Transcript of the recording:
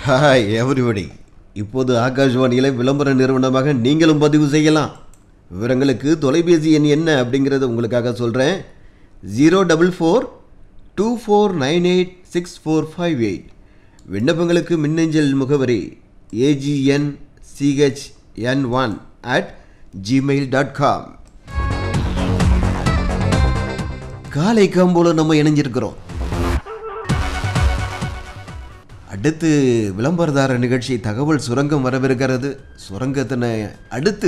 Hi everybody. இப்போது ஆகாஷ்வாணியில் விளம்பர நிறுவனமாக நீங்களும் பதிவு செய்யலாம். விவரங்களுக்கு தொலைபேசி எண் என்ன அப்படிங்கிறத உங்களுக்காக சொல்கிறேன். 04424986458. விண்ணப்பங்களுக்கு மின்னஞ்சல் முகவரி agnchn1@gmail.com. காலை காம்போல நம்ம இணைஞ்சிருக்கிறோம். அடுத்து விளம்பரதார நிகழ்ச்சி தகவல் சுரங்கம் வரவிருக்கிறது. சுரங்கத்தினை அடுத்து